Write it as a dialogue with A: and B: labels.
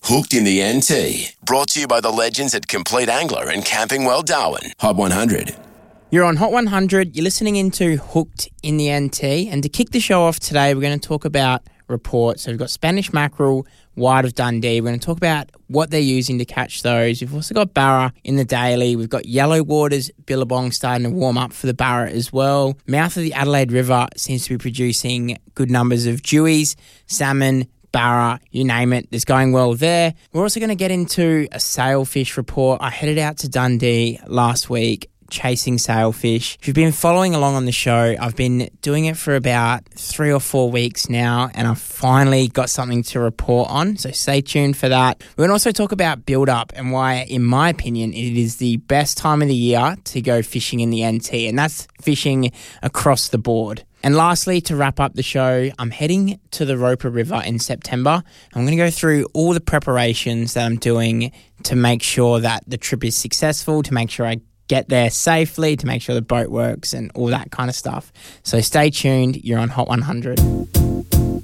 A: Hooked in the NT. Brought to you by the legends at Complete Angler and Camping World Darwin. Hot 100.
B: You're on Hot 100. You're listening into Hooked in the NT. And to kick the show off today, we're going to talk about reports. So we've got Spanish mackerel, White of Dundee. We're going to talk about what they're using to catch those. We've also got Barra in the daily. We've got Yellow Waters, Billabong starting to warm up for the Barra as well. Mouth of the Adelaide River seems to be producing good numbers of dewies, salmon, Barra, you name it. It's going well there. We're also going to get into a sailfish report. I headed out to Dundee last week chasing sailfish. If you've been following along on the show, I've been doing it for about 3 or 4 weeks now, and I've finally got something to report on, so stay tuned for that. We're going to also talk about build-up and why, in my opinion, it is the best time of the year to go fishing in the NT, and that's fishing across the board. And lastly, to wrap up the show, I'm heading to the Roper River in September. I'm going to go through all the preparations that I'm doing to make sure that the trip is successful, to make sure I get there safely, to make sure the boat works and all that kind of stuff. So stay tuned. You're on Hot 100.